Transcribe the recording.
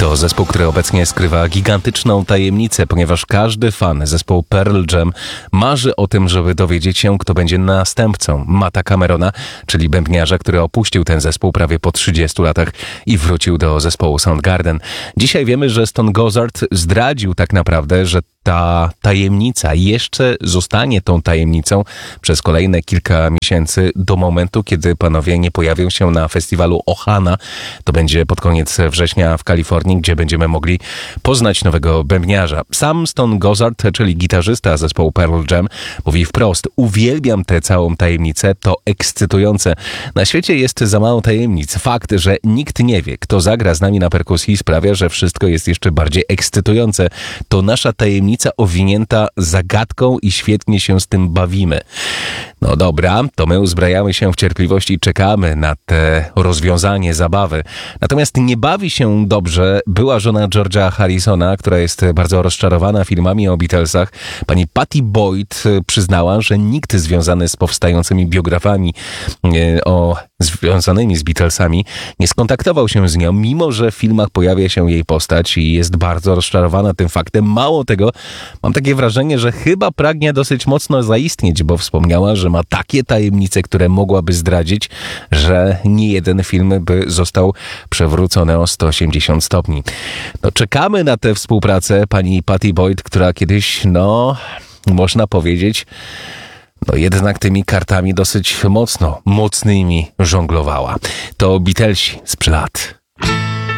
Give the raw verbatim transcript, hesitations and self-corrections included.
To zespół, który obecnie skrywa gigantyczną tajemnicę, ponieważ każdy fan zespołu Pearl Jam marzy o tym, żeby dowiedzieć się, kto będzie następcą Matta Camerona, czyli bębniarza, który opuścił ten zespół prawie po trzydziestu latach i wrócił do zespołu Soundgarden. Dzisiaj wiemy, że Stone Gossard zdradził tak naprawdę, że ta tajemnica jeszcze zostanie tą tajemnicą przez kolejne kilka miesięcy do momentu, kiedy panowie nie pojawią się na festiwalu Ohana. To będzie pod koniec września w Kalifornii, gdzie będziemy mogli poznać nowego bębniarza. Sam Stone Gossard, czyli gitarzysta zespołu Pearl Jam, mówi wprost: uwielbiam tę całą tajemnicę, to ekscytujące. Na świecie jest za mało tajemnic. Fakt, że nikt nie wie, kto zagra z nami na perkusji, sprawia, że wszystko jest jeszcze bardziej ekscytujące. To nasza tajemnica owinięta zagadką i świetnie się z tym bawimy. No dobra, to my uzbrajamy się w cierpliwość i czekamy na te rozwiązanie zabawy. Natomiast nie bawi się dobrze była żona George'a Harrisona, która jest bardzo rozczarowana filmami o Beatlesach. Pani Patty Boyd przyznała, że nikt związany z powstającymi biografami o związanymi z Beatlesami nie skontaktował się z nią, mimo że w filmach pojawia się jej postać i jest bardzo rozczarowana tym faktem. Mało tego, mam takie wrażenie, że chyba pragnie dosyć mocno zaistnieć, bo wspomniała, że ma takie tajemnice, które mogłaby zdradzić, że nie jeden film by został przewrócony o sto osiemdziesiąt stopni. No, czekamy na tę współpracę pani Patty Boyd, która kiedyś, no, można powiedzieć, no jednak tymi kartami dosyć mocno, mocnymi żonglowała. To Beatlesi sprzed lat.